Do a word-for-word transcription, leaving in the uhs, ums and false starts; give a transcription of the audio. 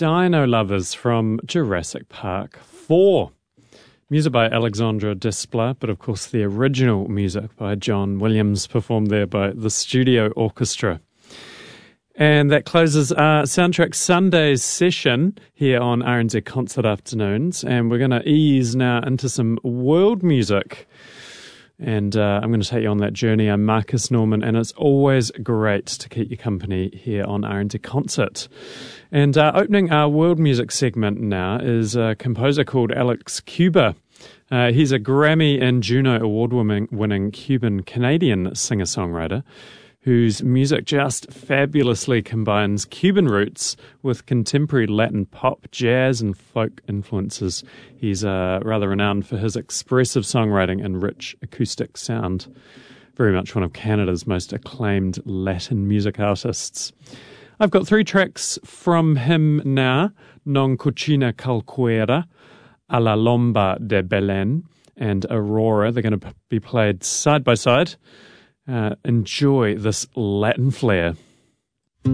Dino Lovers from Jurassic Park four. Music by Alexandre Desplat, but of course the original music by John Williams, performed there by the Studio Orchestra. And that closes our Soundtrack Sundays session here on R N Z Concert Afternoons. And we're going to ease now into some world music. And uh, I'm going to take you on that journey. I'm Marcus Norman, and it's always great to keep you company here on R N Z Concert. And uh, opening our world music segment now is a composer called Alex Cuba. Uh, he's a Grammy and Juno Award-winning Cuban-Canadian singer-songwriter whose music just fabulously combines Cuban roots with contemporary Latin pop, jazz, and folk influences. He's uh, rather renowned for his expressive songwriting and rich acoustic sound. Very much one of Canada's most acclaimed Latin music artists. I've got three tracks from him now: Non Cucina Calquera, A la Lomba de Belén, and Aurora. They're going to be played side by side. Uh, enjoy this Latin flair.